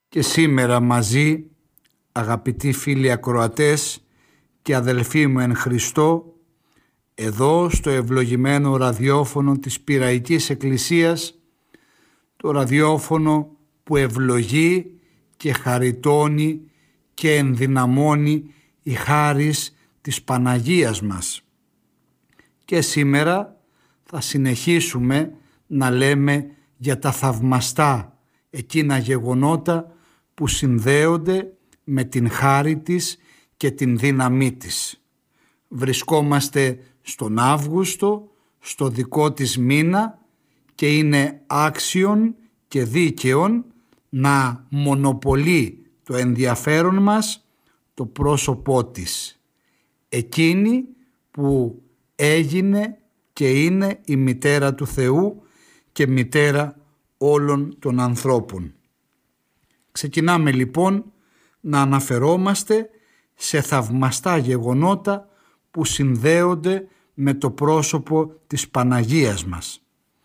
Και σήμερα μαζί, αγαπητοί φίλοι ακροατές και αδελφοί μου εν Χριστώ, εδώ στο ευλογημένο ραδιόφωνο της Πειραϊκής Εκκλησίας, το ραδιόφωνο που ευλογεί και χαριτώνει και ενδυναμώνει η χάρις της Παναγίας μας. Και σήμερα θα συνεχίσουμε να λέμε για τα θαυμαστά εκείνα γεγονότα που συνδέονται με την χάρη της και την δύναμή της. Βρισκόμαστε στον Αύγουστο, στο δικό της μήνα, και είναι άξιον και δίκαιον να μονοπολεί το ενδιαφέρον μας το πρόσωπό της. Εκείνη που έγινε και είναι η μητέρα του Θεού και μητέρα όλων των ανθρώπων. Ξεκινάμε λοιπόν να αναφερόμαστε σε θαυμαστά γεγονότα που συνδέονται με το πρόσωπο της Παναγίας μας.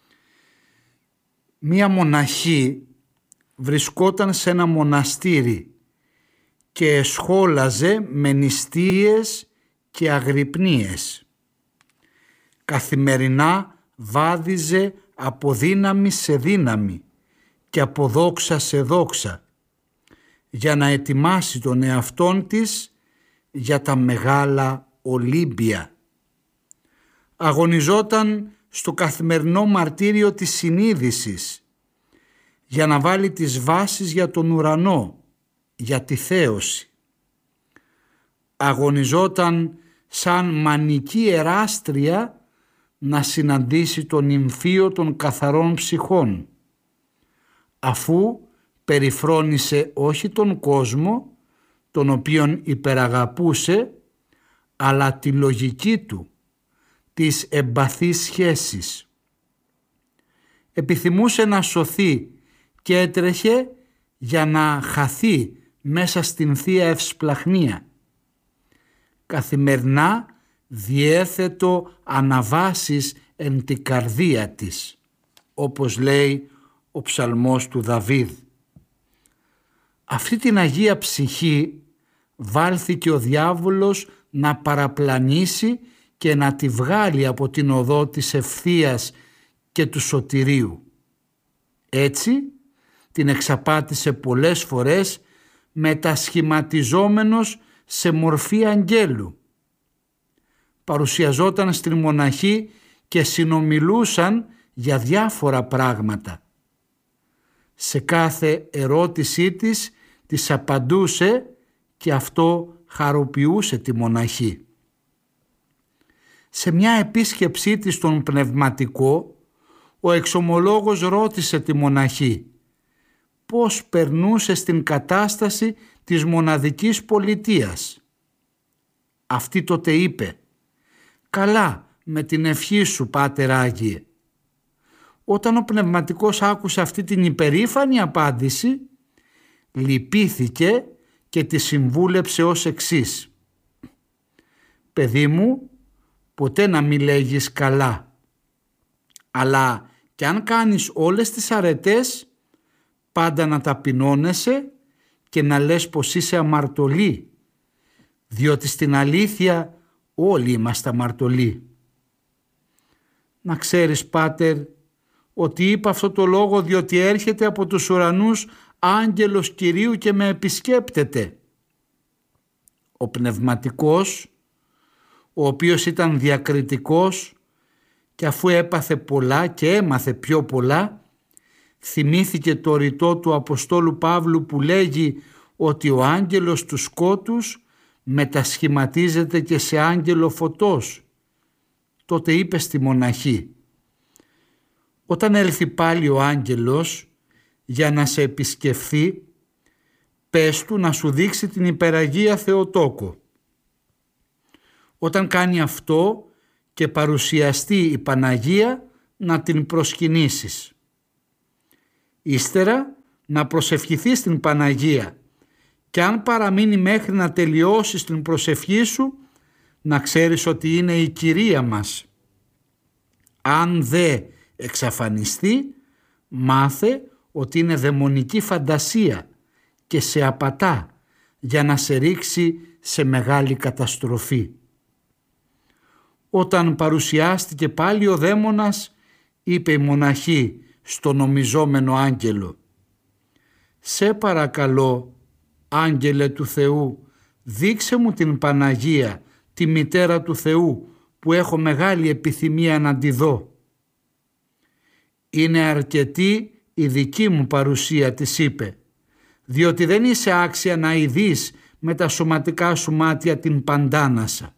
Μία μοναχή βρισκόταν σε ένα μοναστήρι και σχόλαζε με νηστείες και αγρυπνίες. Καθημερινά βάδιζε από δύναμη σε δύναμη και από δόξα σε δόξα για να ετοιμάσει τον εαυτόν της για τα μεγάλα Ολύμπια. Αγωνιζόταν στο καθημερινό μαρτύριο της συνείδησης για να βάλει τις βάσεις για τον ουρανό, για τη θέωση. Αγωνιζόταν σαν μανική εράστρια να συναντήσει τον νυμφίο των καθαρών ψυχών, αφού περιφρόνησε όχι τον κόσμο, τον οποίον υπεραγαπούσε, αλλά τη λογική του, της εμπαθής σχέσης. Επιθυμούσε να σωθεί και έτρεχε για να χαθεί μέσα στην Θεία Ευσπλαχνία. Καθημερινά διέθετο αναβάσεις εν την καρδία της, όπως λέει ο ψαλμός του Δαβίδ. Αυτή την Αγία Ψυχή βάλθηκε ο διάβολος να παραπλανήσει και να τη βγάλει από την οδό της ευθείας και του σωτηρίου. Έτσι την εξαπάτησε πολλές φορές μετασχηματιζόμενος σε μορφή αγγέλου. Παρουσιαζόταν στην μοναχή και συνομιλούσαν για διάφορα πράγματα. Σε κάθε ερώτησή της απαντούσε και αυτό χαροποιούσε τη μοναχή. Σε μια επίσκεψή της στον πνευματικό, ο εξομολόγος ρώτησε τη μοναχή πώς περνούσε στην κατάσταση της μοναδικής πολιτείας. Αυτή τότε είπε «Καλά, με την ευχή σου, Πάτερ Άγιε». Όταν ο πνευματικός άκουσε αυτή την υπερήφανη απάντηση, λυπήθηκε και τη συμβούλεψε ως εξής: «Παιδί μου, ποτέ να μη λέγεις καλά, αλλά κι αν κάνεις όλες τις αρετές, πάντα να ταπεινώνεσαι και να λες πως είσαι αμαρτωλή, διότι στην αλήθεια όλοι είμαστε αμαρτωλοί. Να ξέρεις, Πάτερ, ότι είπα αυτό το λόγο διότι έρχεται από τους ουρανούς άγγελος Κυρίου και με επισκέπτεται». Ο πνευματικός, ο οποίος ήταν διακριτικός και αφού έπαθε πολλά και έμαθε πιο πολλά, θυμήθηκε το ρητό του Αποστόλου Παύλου που λέγει ότι ο άγγελος του σκότους μετασχηματίζεται και σε άγγελο φωτός. Τότε είπε στη μοναχή «Όταν έλθει πάλι ο άγγελος για να σε επισκεφθεί, πες του να σου δείξει την υπεραγία Θεοτόκο. Όταν κάνει αυτό και παρουσιαστεί η Παναγία, να την προσκυνήσεις. Ύστερα να προσευχηθείς την Παναγία και αν παραμείνει μέχρι να τελειώσεις την προσευχή σου, να ξέρεις ότι είναι η Κυρία μας. Αν δε εξαφανιστεί, μάθε ότι είναι δαιμονική φαντασία και σε απατά για να σε ρίξει σε μεγάλη καταστροφή. Όταν παρουσιάστηκε πάλι ο δαίμονας, είπε η μοναχή στον νομιζόμενο άγγελο: «Σε παρακαλώ, άγγελε του Θεού, δείξε μου την Παναγία, τη μητέρα του Θεού, που έχω μεγάλη επιθυμία να τη δω». «Είναι αρκετή η δική μου παρουσία», της είπε, «διότι δεν είσαι άξια να ειδείς με τα σωματικά σου μάτια την Παντάνασα».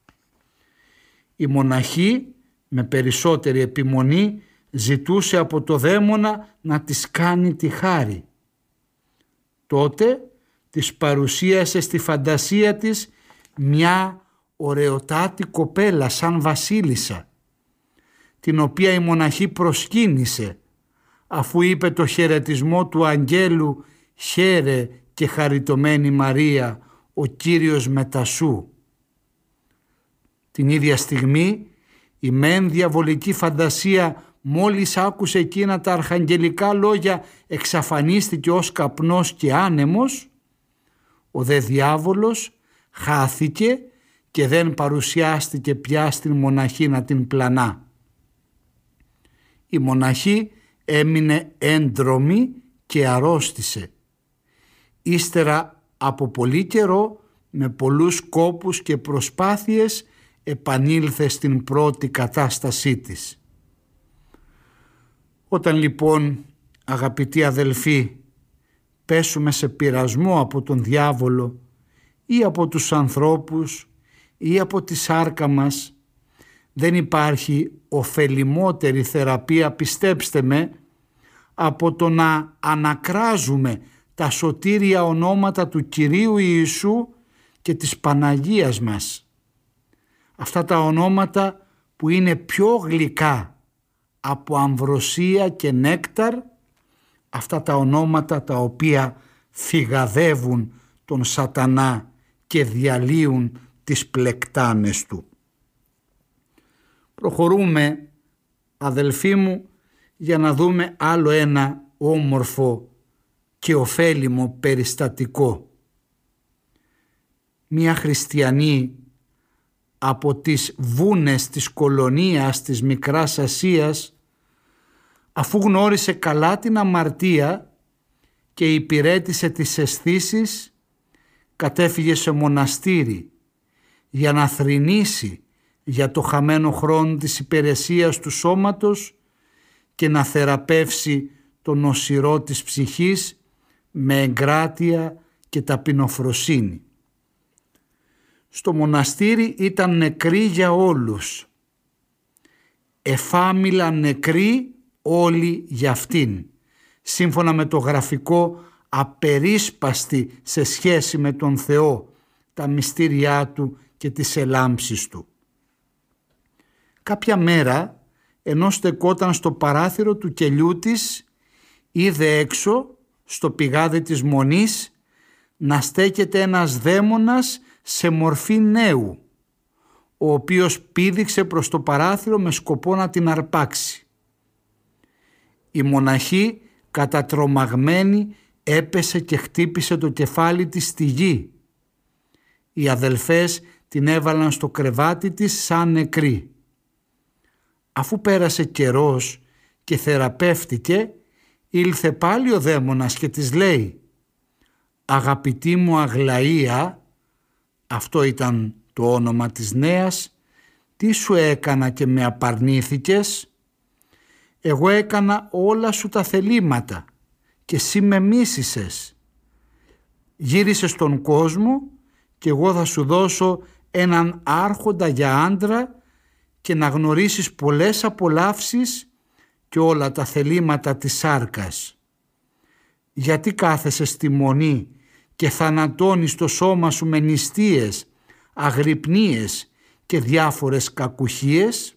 Η μοναχή με περισσότερη επιμονή ζητούσε από το δαίμονα να της κάνει τη χάρη. Τότε της παρουσίασε στη φαντασία της μια ωραιοτάτη κοπέλα σαν βασίλισσα, την οποία η μοναχή προσκύνησε, αφού είπε το χαιρετισμό του αγγέλου «Χαίρε και χαριτωμένη Μαρία, ο Κύριος μετασού». Την ίδια στιγμή η μεν διαβολική φαντασία, μόλις άκουσε εκείνα τα αρχαγγελικά λόγια, εξαφανίστηκε ως καπνός και άνεμος. Ο δε διάβολος χάθηκε και δεν παρουσιάστηκε πια στην μοναχή να την πλανά. Η μοναχή έμεινε έντρομη και αρρώστησε. Ύστερα από πολύ καιρό, με πολλούς κόπους και προσπάθειες, επανήλθε στην πρώτη κατάστασή της. Όταν λοιπόν, αγαπητοί αδελφοί, πέσουμε σε πειρασμό από τον διάβολο ή από τους ανθρώπους ή από τη σάρκα μας, δεν υπάρχει ωφελημότερη θεραπεία, πιστέψτε με, από το να ανακράζουμε τα σωτήρια ονόματα του Κυρίου Ιησού και της Παναγίας μας. Αυτά τα ονόματα που είναι πιο γλυκά από αμβροσία και νέκταρ, αυτά τα ονόματα τα οποία φυγαδεύουν τον σατανά και διαλύουν τις πλεκτάνες του. Προχωρούμε, αδελφοί μου, για να δούμε άλλο ένα όμορφο και ωφέλιμο περιστατικό. Μία χριστιανή από τις βούνες της κολονίας της Μικράς Ασίας, αφού γνώρισε καλά την αμαρτία και υπηρέτησε τις αισθήσεις, κατέφυγε σε μοναστήρι για να θρηνήσει για το χαμένο χρόνο της υπηρεσίας του σώματος και να θεραπεύσει τον νοσηρό της ψυχής με εγκράτεια και ταπεινοφροσύνη. Στο μοναστήρι ήταν νεκροί για όλους. Εφάμιλαν νεκροί όλοι για αυτήν, σύμφωνα με το γραφικό απερίσπαστη σε σχέση με τον Θεό, τα μυστήριά Του και τις ελάμψεις Του. Κάποια μέρα, ενώ στεκόταν στο παράθυρο του κελιού της, είδε έξω, στο πηγάδι της Μονής, να στέκεται ένας δαίμονας σε μορφή νέου, ο οποίος πήδηξε προς το παράθυρο με σκοπό να την αρπάξει. Η μοναχή, κατατρομαγμένη, έπεσε και χτύπησε το κεφάλι της στη γη. Οι αδελφές την έβαλαν στο κρεβάτι της σαν νεκρή. Αφού πέρασε καιρός και θεραπεύτηκε, ήλθε πάλι ο δαίμονας και της λέει: «Αγαπητή μου Αγλαία», αυτό ήταν το όνομα της νέας, «τι σου έκανα και με απαρνήθηκες? Εγώ έκανα όλα σου τα θελήματα και εσύ με μίσησες. Γύρισες στον κόσμο και εγώ θα σου δώσω έναν άρχοντα για άντρα και να γνωρίσεις πολλές απολαύσεις και όλα τα θελήματα της σάρκας. Γιατί κάθεσαι στη μονή και θανατώνεις το σώμα σου με νηστείες, αγρυπνίες και διάφορες κακουχίες?»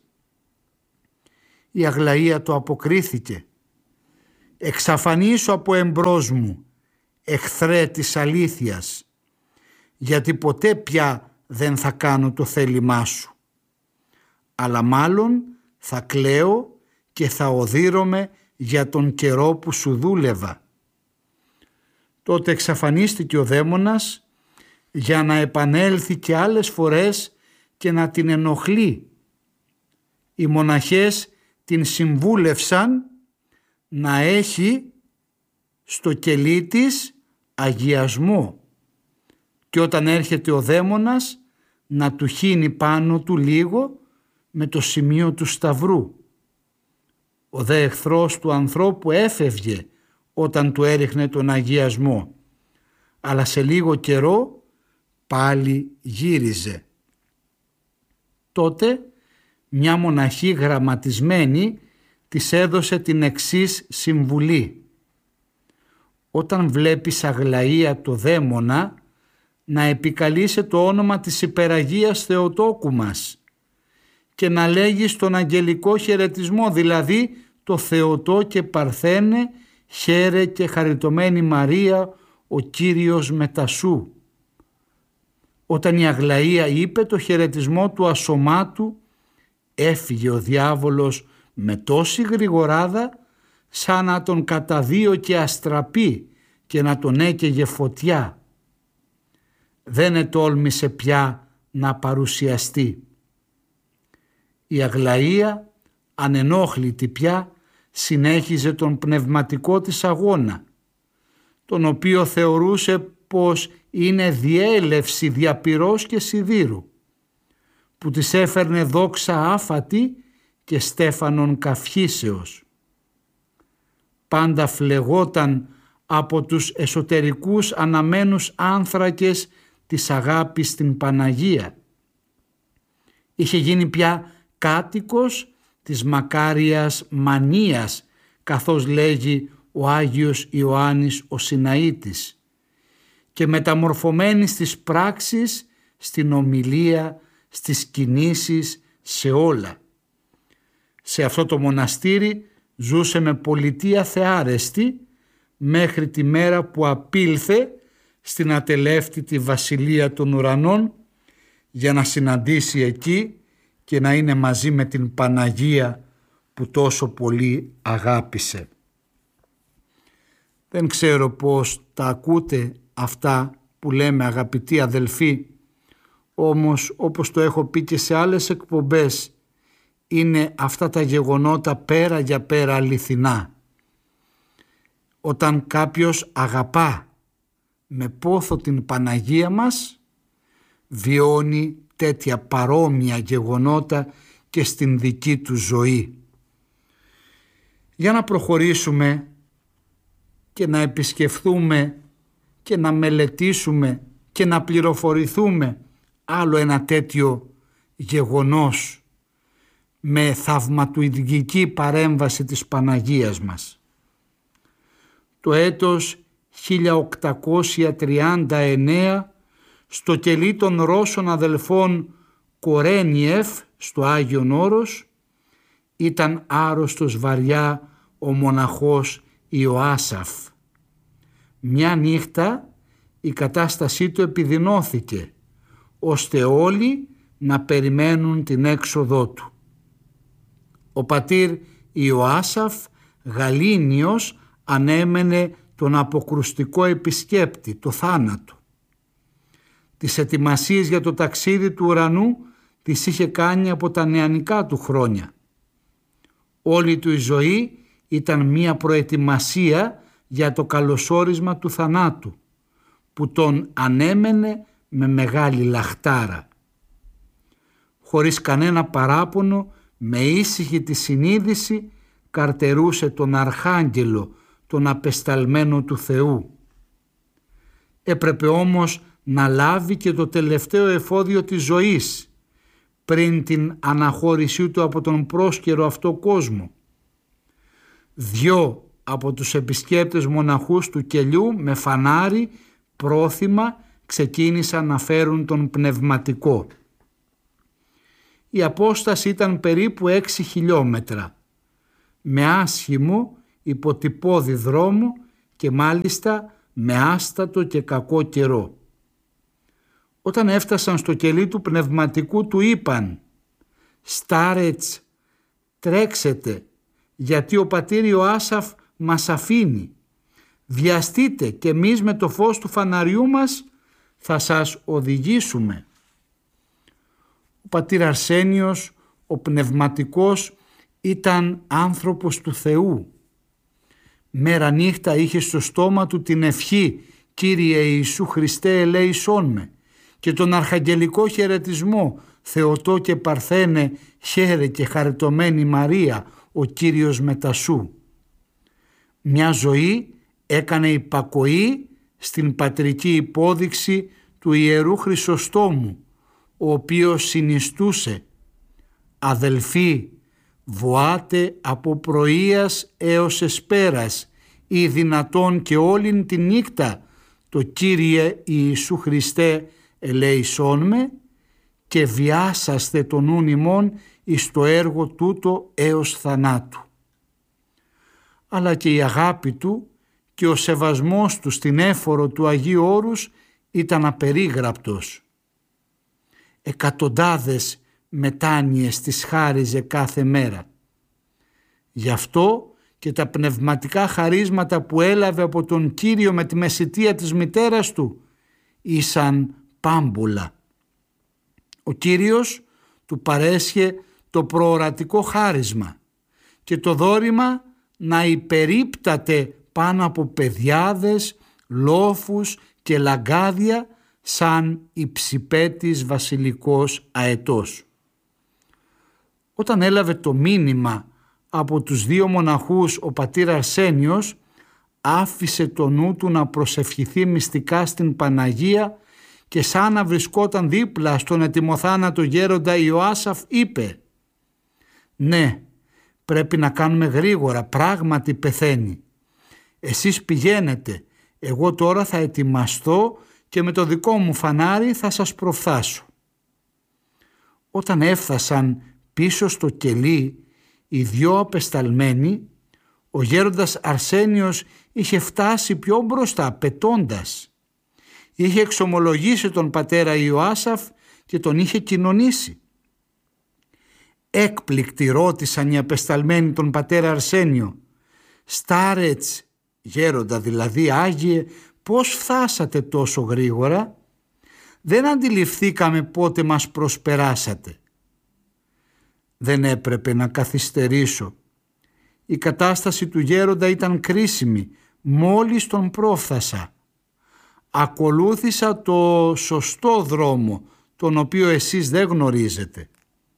Η Αγλαία το αποκρίθηκε: «Εξαφανίσου από εμπρός μου, εχθρέ της αλήθειας, γιατί ποτέ πια δεν θα κάνω το θέλημά σου. Αλλά μάλλον θα κλαίω και θα οδύρωμαι για τον καιρό που σου δούλευα». Τότε εξαφανίστηκε ο δαίμονας για να επανέλθει και άλλες φορές και να την ενοχλεί. Οι μοναχές την συμβούλευσαν να έχει στο κελί της αγιασμό και όταν έρχεται ο δαίμονας να του χύνει πάνω του λίγο με το σημείο του σταυρού. Ο δε εχθρός του ανθρώπου έφευγε όταν του έριχνε τον αγιασμό, αλλά σε λίγο καιρό πάλι γύριζε. Τότε μια μοναχή γραμματισμένη της έδωσε την εξής συμβουλή: όταν βλέπεις Αγλαία το δαίμονα, να επικαλείσαι το όνομα της υπεραγίας Θεοτόκου μας και να λέγεις τον αγγελικό χαιρετισμό, δηλαδή το Θεοτό και Παρθένε, χαίρε και χαριτωμένη Μαρία, ο Κύριος μετασού. Όταν η Αγλαία είπε το χαιρετισμό του ασωμάτου, έφυγε ο διάβολος με τόση γρηγοράδα σαν να τον καταδίωκε αστραπή και να τον έκαιγε φωτιά. Δεν ετόλμησε πια να παρουσιαστεί. Η Αγλαία, ανενόχλητη πια, συνέχιζε τον πνευματικό της αγώνα, τον οποίο θεωρούσε πως είναι διέλευση διαπυρός και σιδήρου, που της έφερνε δόξα άφατη και στέφανον καυχήσεως. Πάντα φλεγόταν από τους εσωτερικούς αναμένους άνθρακες της αγάπης στην Παναγία. Είχε γίνει πια κάτοικος της μακάριας μανίας, καθώς λέγει ο Άγιος Ιωάννης ο Συναήτης, και μεταμορφωμένη στις πράξεις, στην ομιλία, στις κινήσεις, σε όλα. Σε αυτό το μοναστήρι ζούσε με πολιτεία θεάρεστη μέχρι τη μέρα που απήλθε στην ατελεύτητη βασιλεία των ουρανών για να συναντήσει εκεί και να είναι μαζί με την Παναγία που τόσο πολύ αγάπησε. Δεν ξέρω πώς τα ακούτε αυτά που λέμε, αγαπητοί αδελφοί, όμως όπως το έχω πει και σε άλλες εκπομπές, είναι αυτά τα γεγονότα πέρα για πέρα αληθινά. Όταν κάποιος αγαπά με πόθο την Παναγία μας, βιώνει τέτοια παρόμοια γεγονότα και στην δική του ζωή. Για να προχωρήσουμε και να επισκεφθούμε και να μελετήσουμε και να πληροφορηθούμε άλλο ένα τέτοιο γεγονός με θαυματουργική παρέμβαση της Παναγίας μας. Το έτος 1839 στο κελί των Ρώσων αδελφών Κορένιεφ στο Άγιον Όρος ήταν άρρωστος βαριά ο μοναχός Ιωάσαφ. Μια νύχτα η κατάστασή του επιδεινώθηκε ώστε όλοι να περιμένουν την έξοδό του. Ο πατήρ Ιωάσαφ γαλήνιος ανέμενε τον αποκρουστικό επισκέπτη, το θάνατο. Τις ετοιμασίες για το ταξίδι του ουρανού τις είχε κάνει από τα νεανικά του χρόνια. Όλη του η ζωή ήταν μία προετοιμασία για το καλωσόρισμα του θανάτου, που τον ανέμενε με μεγάλη λαχτάρα. Χωρίς κανένα παράπονο, με ήσυχη τη συνείδηση, καρτερούσε τον Αρχάγγελο, τον απεσταλμένο του Θεού. Έπρεπε όμως να λάβει και το τελευταίο εφόδιο της ζωής πριν την αναχώρησή του από τον πρόσκαιρο αυτό κόσμο. 2 από τους επισκέπτες μοναχούς του κελιού με φανάρι πρόθυμα ξεκίνησαν να φέρουν τον πνευματικό. Η απόσταση ήταν περίπου 6 χιλιόμετρα, με άσχημο υποτυπώδη δρόμο και μάλιστα με άστατο και κακό καιρό. Όταν έφτασαν στο κελί του πνευματικού του είπαν «Στάρετς, τρέξετε, γιατί ο πατήρ Ιωάσαφ μας αφήνει. Βιαστείτε και εμείς με το φως του φαναριού μας θα σας οδηγήσουμε. Ο πατήρ Αρσένιος, ο πνευματικός, ήταν άνθρωπος του Θεού. Μέρα νύχτα είχε στο στόμα του την ευχή «Κύριε Ιησού Χριστέ ελέησόν με» και τον αρχαγγελικό χαιρετισμό «Θεοτό και Παρθένε, χαίρε και χαριτωμένη Μαρία, ο Κύριος μετασού». Μια ζωή έκανε υπακοή στην πατρική υπόδειξη του Ιερού Χρυσοστόμου, ο οποίος συνιστούσε «Αδελφοί, βοάτε από πρωίας έως εσπέρας ή δυνατόν και όλην τη νύχτα το Κύριε Ιησού Χριστέ ελέησόν με και βιάσαστε τον νουν ημών εις το έργο τούτο έως θανάτου». Αλλά και η αγάπη του και ο σεβασμός του στην έφορο του Αγίου Όρους ήταν απερίγραπτος. Εκατοντάδες μετάνοιες της χάριζε κάθε μέρα. Γι' αυτό και τα πνευματικά χαρίσματα που έλαβε από τον Κύριο με τη μεσιτεία της μητέρας του ήσαν πάμπολα. Ο Κύριος του παρέσχε το προορατικό χάρισμα και το δώρημα να υπερίπταται πάνω από πεδιάδες, λόφους και λαγκάδια σαν υψηπέτης βασιλικός αετός. Όταν έλαβε το μήνυμα από τους δύο μοναχούς ο πατήρ Αρσένιος, άφησε το νου του να προσευχηθεί μυστικά στην Παναγία και σαν να βρισκόταν δίπλα στον ετοιμοθάνατο γέροντα Ιωάσαφ είπε «Ναι, πρέπει να κάνουμε γρήγορα, πράγματι πεθαίνει. Εσείς πηγαίνετε, εγώ τώρα θα ετοιμαστώ και με το δικό μου φανάρι θα σας προφθάσω». Όταν έφτασαν πίσω στο κελί οι δυο απεσταλμένοι, ο γέροντας Αρσένιος είχε φτάσει πιο μπροστά πετώντας. Είχε εξομολογήσει τον πατέρα Ιωάσαφ και τον είχε κοινωνήσει. Έκπληκτοι ρώτησαν οι απεσταλμένοι τον πατέρα Αρσένιο «Στάρετς, γέροντα δηλαδή Άγιε, πώς φτάσατε τόσο γρήγορα? Δεν αντιληφθήκαμε πότε μας προσπεράσατε». «Δεν έπρεπε να καθυστερήσω. Η κατάσταση του γέροντα ήταν κρίσιμη, μόλις τον πρόφθασα. Ακολούθησα το σωστό δρόμο, τον οποίο εσείς δεν γνωρίζετε».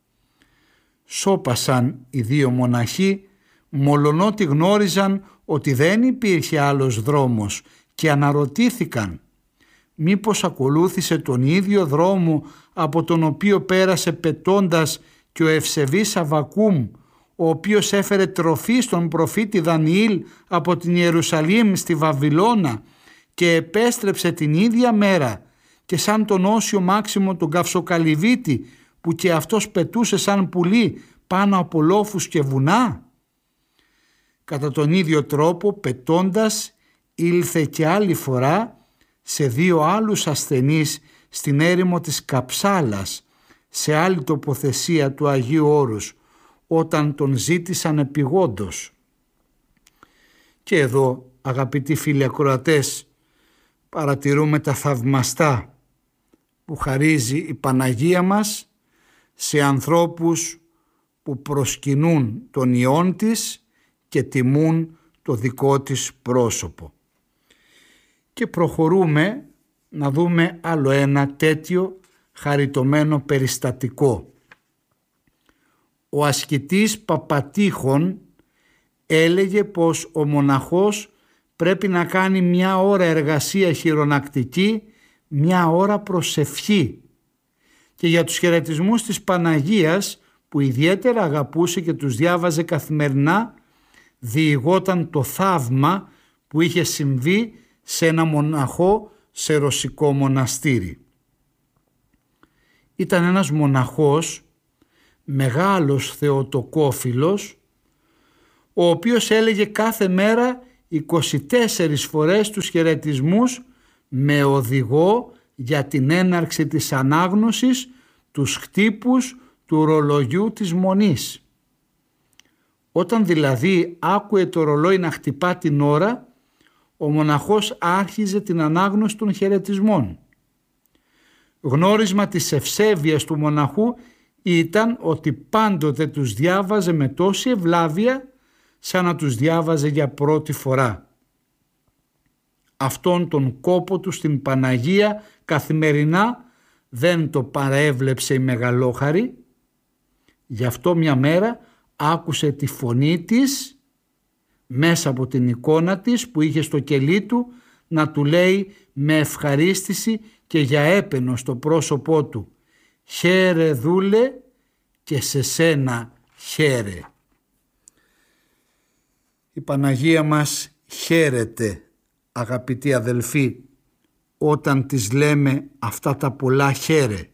Σώπασαν οι δύο μοναχοί, μολονότι γνώριζαν ότι δεν υπήρχε άλλος δρόμος και αναρωτήθηκαν μήπως ακολούθησε τον ίδιο δρόμο από τον οποίο πέρασε πετώντας και ο ευσεβής Αββακούμ, ο οποίος έφερε τροφή στον προφήτη Δανιήλ από την Ιερουσαλήμ στη Βαβυλώνα και επέστρεψε την ίδια μέρα και σαν τον Όσιο Μάξιμο τον Καυσοκαλυβίτη που και αυτός πετούσε σαν πουλί πάνω από λόφους και βουνά. Κατά τον ίδιο τρόπο πετώντας ήλθε και άλλη φορά σε δύο άλλους ασθενείς στην έρημο της Καψάλας, σε άλλη τοποθεσία του Αγίου Όρους, όταν τον ζήτησαν επιγόντως. Και εδώ, αγαπητοί φίλοι ακροατές, παρατηρούμε τα θαυμαστά που χαρίζει η Παναγία μας σε ανθρώπους που προσκυνούν τον Υιόν της και τιμούν το δικό της πρόσωπο. Και προχωρούμε να δούμε άλλο ένα τέτοιο χαριτωμένο περιστατικό. Ο ασκητής Παπατήχων έλεγε πως ο μοναχός πρέπει να κάνει μια ώρα εργασία χειρονακτική, μια ώρα προσευχή. Και για τους χαιρετισμούς της Παναγίας που ιδιαίτερα αγαπούσε και τους διάβαζε καθημερινά, διηγόταν το θαύμα που είχε συμβεί σε ένα μοναχό σε ρωσικό μοναστήρι. Ήταν ένας μοναχός, μεγάλος θεοτοκόφιλος, ο οποίος έλεγε κάθε μέρα 24 φορές τους χαιρετισμούς με οδηγό για την έναρξη της ανάγνωσης τους χτύπους του ρολογιού της Μονής. Όταν δηλαδή άκουε το ρολόι να χτυπά την ώρα, ο μοναχός άρχιζε την ανάγνωση των χαιρετισμών. Γνώρισμα της ευσέβειας του μοναχού ήταν ότι πάντοτε τους διάβαζε με τόση ευλάβεια σαν να τους διάβαζε για πρώτη φορά. Αυτόν τον κόπο του στην Παναγία καθημερινά δεν το παρέβλεψε η μεγαλόχαρη. Γι' αυτό μια μέρα άκουσε τη φωνή της μέσα από την εικόνα της που είχε στο κελί του να του λέει με ευχαρίστηση και για έπαινο στο πρόσωπό του «Χαίρε δούλε και σε σένα χαίρε». Η Παναγία μας χαίρεται, αγαπητοί αδελφοί, όταν της λέμε αυτά τα πολλά χαίρε.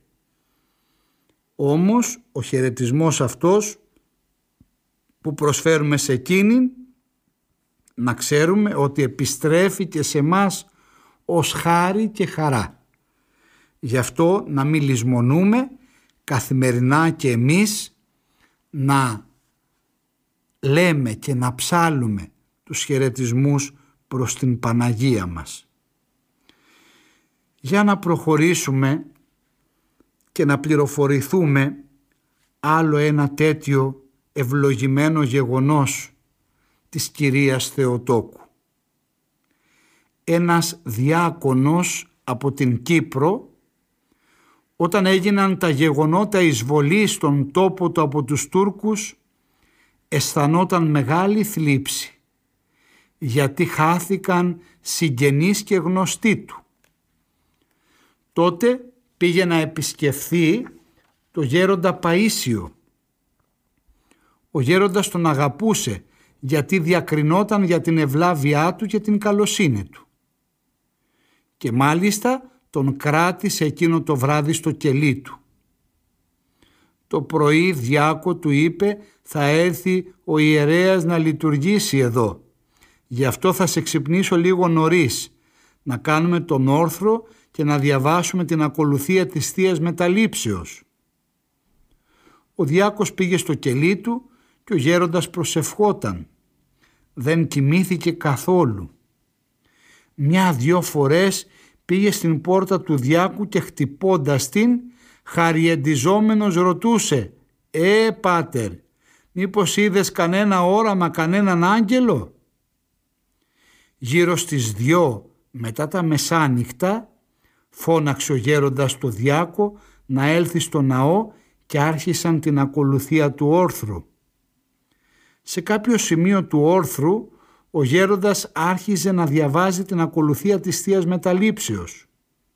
Όμως ο χαιρετισμός αυτός που προσφέρουμε σε εκείνη, να ξέρουμε ότι επιστρέφει και σε μας ως χάρη και χαρά. Γι' αυτό να μην λησμονούμε καθημερινά και εμείς να λέμε και να ψάλουμε τους χαιρετισμούς προς την Παναγία μας. Για να προχωρήσουμε και να πληροφορηθούμε άλλο ένα τέτοιο ευλογημένο γεγονός της Κυρίας Θεοτόκου. Ένας διάκονος από την Κύπρο, όταν έγιναν τα γεγονότα εισβολής στον τόπο του από τους Τούρκους, αισθανόταν μεγάλη θλίψη, γιατί χάθηκαν συγγενείς και γνωστοί του. Τότε πήγε να επισκεφθεί το γέροντα Παΐσιο. Ο γέροντας τον αγαπούσε, γιατί διακρινόταν για την ευλάβειά του και την καλοσύνη του. Και μάλιστα τον κράτησε εκείνο το βράδυ στο κελί του. Το πρωί διάκο του είπε «Θα έρθει ο ιερέας να λειτουργήσει εδώ. Γι' αυτό θα σε ξυπνήσω λίγο νωρίς, να κάνουμε τον όρθρο και να διαβάσουμε την ακολουθία της Θείας Μεταλήψεως». Ο διάκος πήγε στο κελί του και ο γέροντας προσευχόταν. Δεν κοιμήθηκε καθόλου. Μια-δυο φορές πήγε στην πόρτα του διάκου και χτυπώντας την, χαριεντιζόμενος ρωτούσε «Πάτερ, μήπως είδες κανένα όραμα, κανέναν άγγελο?» Γύρω στις 2 μετά τα μεσάνυχτα φώναξε ο γέροντας το διάκο να έλθει στο ναό και άρχισαν την ακολουθία του όρθρου. Σε κάποιο σημείο του όρθρου ο γέροντας άρχιζε να διαβάζει την ακολουθία της Θείας Μεταλήψεως.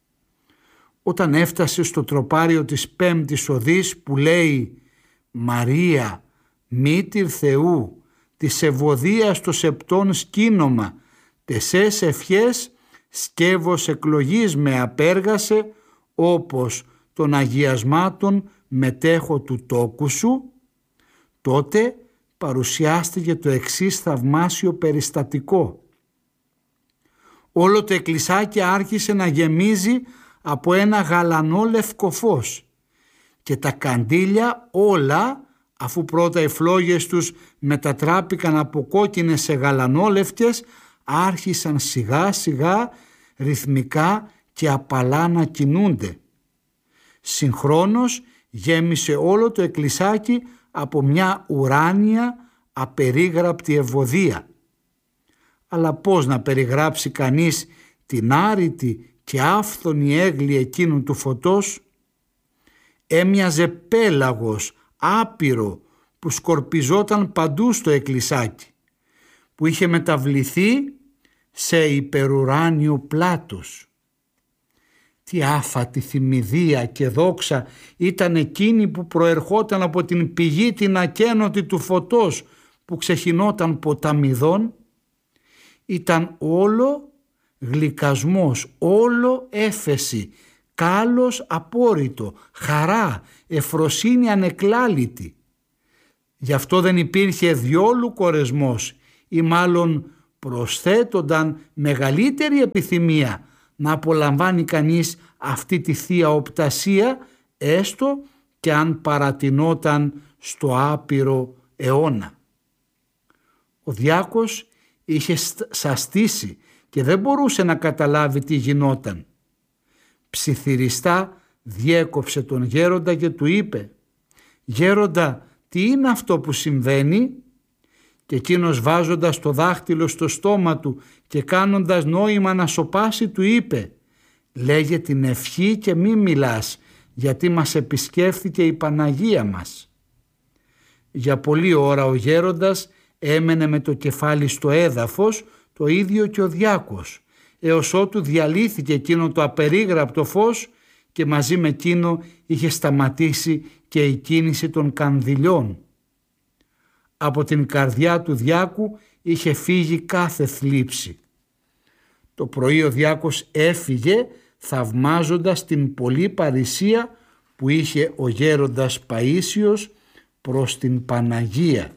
Όταν έφτασε στο τροπάριο της 5ης οδής που λέει «Μαρία, μήτηρ Θεού, της ευωδίας το σεπτόν σκήνομα, τεσές ευχές σκεύος εκλογής με απέργασε, όπως των αγιασμάτων μετέχω του τόκου σου», τότε παρουσιάστηκε το εξής θαυμάσιο περιστατικό. Όλο το εκκλησάκι άρχισε να γεμίζει από ένα γαλανό λευκό φως και τα καντήλια όλα, αφού πρώτα οι φλόγες τους μετατράπηκαν από κόκκινες σε γαλανόλευκες, άρχισαν σιγά σιγά ρυθμικά και απαλά να κινούνται. Συγχρόνως γέμισε όλο το εκκλησάκι από μια ουράνια απερίγραπτη ευωδία. Αλλά πώς να περιγράψει κανείς την άρρητη και άφθονη έγκλη εκείνου του φωτός? Έμοιαζε πέλαγος άπειρο που σκορπιζόταν παντού στο εκκλησάκι, που είχε μεταβληθεί σε υπερουράνιο πλάτος. Τι άφατη θυμηδία και δόξα ήταν εκείνη που προερχόταν από την πηγή την ακένωτη του φωτός που ξεχυνόταν ποταμιδών. Ήταν όλο γλυκασμός, όλο έφεση, κάλος απόρριτο, χαρά, ευφροσύνη ανεκλάλητη. Γι' αυτό δεν υπήρχε διόλου κορεσμός ή μάλλον προσθέτονταν μεγαλύτερη επιθυμία να απολαμβάνει κανείς αυτή τη θεία οπτασία, έστω και αν παρατηνόταν στο άπειρο αιώνα. Ο διάκος είχε σαστήσει και δεν μπορούσε να καταλάβει τι γινόταν. Ψιθυριστά διέκοψε τον γέροντα και του είπε «Γέροντα, τι είναι αυτό που συμβαίνει?» Και εκείνος βάζοντας το δάχτυλο στο στόμα του και κάνοντας νόημα να σωπάσει του είπε «Λέγε την ευχή και μη μιλάς, γιατί μας επισκέφθηκε η Παναγία μας». Για πολλή ώρα ο γέροντας έμενε με το κεφάλι στο έδαφος, το ίδιο και ο διάκος, έως ότου διαλύθηκε εκείνο το απερίγραπτο φως και μαζί με εκείνο είχε σταματήσει και η κίνηση των κανδυλιών. Από την καρδιά του διάκου είχε φύγει κάθε θλίψη. Το πρωί ο διάκος έφυγε θαυμάζοντας την πολλή παρησία που είχε ο γέροντας Παΐσιος προς την Παναγία.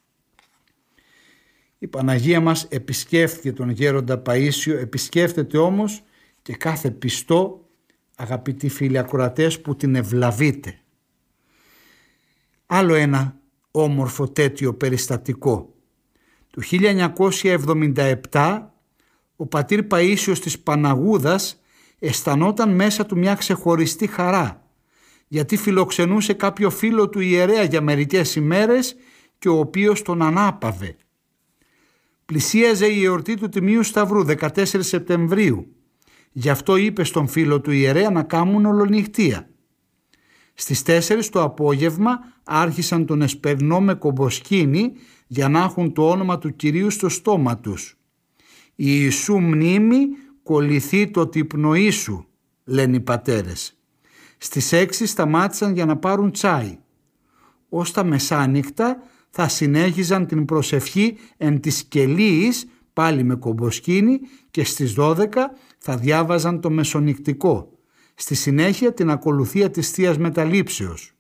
Η Παναγία μας επισκέφθηκε τον γέροντα Παΐσιο, επισκέφτεται όμως και κάθε πιστό, αγαπητοί φίλοι ακροατές, που την ευλαβείτε. Άλλο ένα όμορφο τέτοιο περιστατικό. Το 1977 ο πατήρ Παΐσιος της Παναγούδας αισθανόταν μέσα του μια ξεχωριστή χαρά, γιατί φιλοξενούσε κάποιο φίλο του ιερέα για μερικές ημέρες και ο οποίος τον ανάπαυε. Πλησίαζε η εορτή του Τιμίου Σταυρού, 14 Σεπτεμβρίου. Γι' αυτό είπε στον φίλο του ιερέα να κάνουν ολονυχτία. Στις 4 το απόγευμα άρχισαν τον εσπερνό με κομποσκήνη για να έχουν το όνομα του Κυρίου στο στόμα τους. «Η Ιησού μνήμη κολληθεί το τυπνοή σου», λένε οι πατέρες. Στις 6 σταμάτησαν για να πάρουν τσάι. Ως τα μεσάνυχτα θα συνέχιζαν την προσευχή εν της κελίης, πάλι με κομποσκήνη, και στις 12 θα διάβαζαν το μεσονυκτικό. Στη συνέχεια την ακολουθία της Θείας Μεταλήψεως.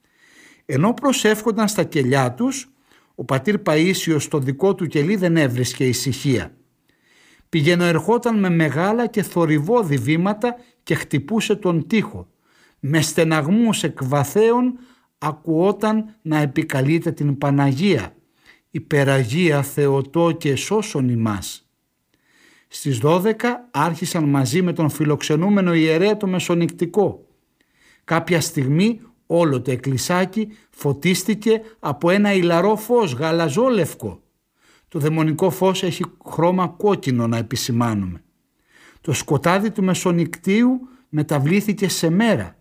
Ενώ προσεύχονταν στα κελιά τους, ο πατήρ Παΐσιος στο δικό του κελί δεν έβρισκε ησυχία. Πηγαινοερχόταν με μεγάλα και θορυβώδη βήματα και χτυπούσε τον τοίχο. Με στεναγμούς εκβαθέων ακουόταν να επικαλείται την Παναγία, «Υπεραγία Θεοτό και σώσον ημάς». Στις 12 άρχισαν μαζί με τον φιλοξενούμενο ιερέα το μεσονυκτικό. Κάποια στιγμή όλο το εκκλησάκι φωτίστηκε από ένα ηλαρό φως γαλαζόλευκο. Το δαιμονικό φως έχει χρώμα κόκκινο, να επισημάνουμε. Το σκοτάδι του μεσονυκτίου μεταβλήθηκε σε μέρα.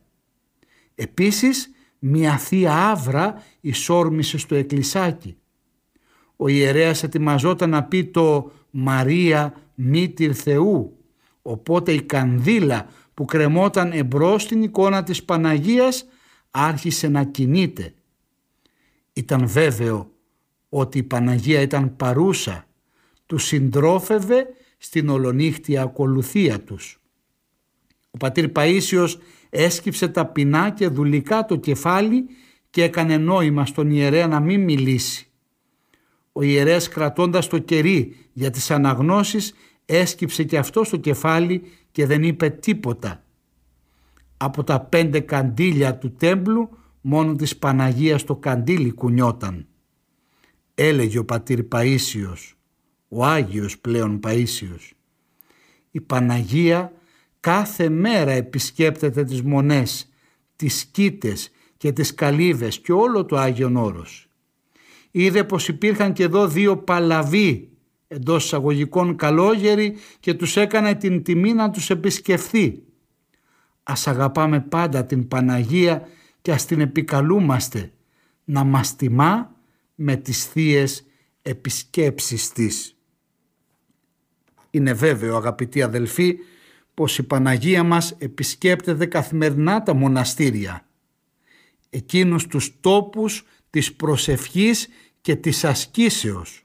Επίσης μια θεία άβρα εισόρμησε στο εκκλησάκι. Ο ιερέας ετοιμαζόταν να πει το «Μαρία μήτηρ Θεού», οπότε η κανδύλα που κρεμόταν εμπρός στην εικόνα της Παναγίας άρχισε να κινείται. Ήταν βέβαιο ότι η Παναγία ήταν παρούσα, τους συντρόφευε στην ολονύχτια ακολουθία τους. Ο πατήρ Παΐσιος έσκυψε ταπεινά και δουλικά το κεφάλι και έκανε νόημα στον ιερέα να μην μιλήσει. Ο ιερέας, κρατώντας το κερί για τις αναγνώσεις, έσκυψε και αυτό στο κεφάλι και δεν είπε τίποτα. Από τα 5 καντήλια του τέμπλου μόνο της Παναγίας το καντήλι κουνιόταν. Έλεγε ο πατήρ Παΐσιος, ο Άγιος πλέον Παΐσιος, η Παναγία κάθε μέρα επισκέπτεται τις μονές, τις σκήτες και τις καλύβες και όλο το Άγιον Όρος. Είδε πως υπήρχαν και εδώ 2 παλαβοί, εντός εισαγωγικών καλόγεροι, και τους έκανε την τιμή να τους επισκεφθεί. Ας αγαπάμε πάντα την Παναγία και ας την επικαλούμαστε να μας τιμά με τις θείες επισκέψεις της. Είναι βέβαιο, αγαπητοί αδελφοί, πως η Παναγία μας επισκέπτεται καθημερινά τα μοναστήρια, εκείνους τους τόπους της προσευχής και της ασκήσεως.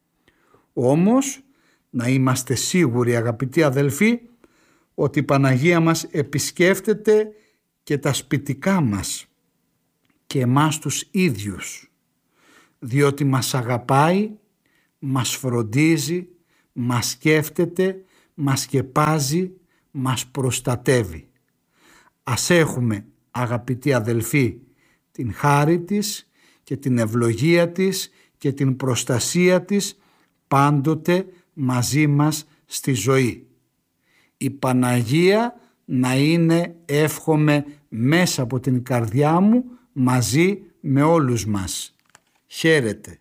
Όμως να είμαστε σίγουροι, αγαπητοί αδελφοί, ότι η Παναγία μας επισκέφτεται και τα σπιτικά μας και εμάς τους ίδιους, διότι μας αγαπάει, μας φροντίζει, μας σκέφτεται, μας σκεπάζει, μας προστατεύει. Ας έχουμε, αγαπητοί αδελφοί, την χάρη της και την ευλογία της και την προστασία της πάντοτε μαζί μας στη ζωή. Η Παναγία να είναι, εύχομαι, μέσα από την καρδιά μου μαζί με όλους μας. Χαίρετε.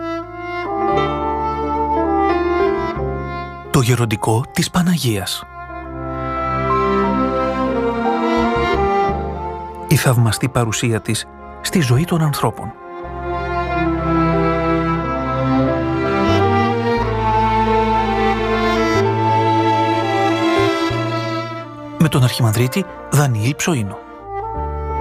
Το γεροντικό της Παναγίας. Η θαυμαστή παρουσία της στη ζωή των ανθρώπων. Με τον Αρχιμανδρίτη Δανιήλ Ψωίνο.